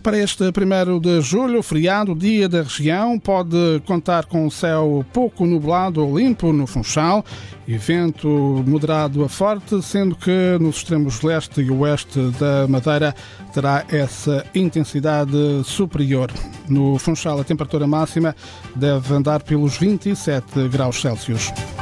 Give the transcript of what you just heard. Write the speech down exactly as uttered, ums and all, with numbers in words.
Para este primeiro de julho, feriado, dia da região, pode contar com o céu pouco nublado ou limpo no Funchal e vento moderado a forte, sendo que nos extremos leste e oeste da Madeira terá essa intensidade superior. No Funchal, a temperatura máxima deve andar pelos vinte e sete graus Celsius.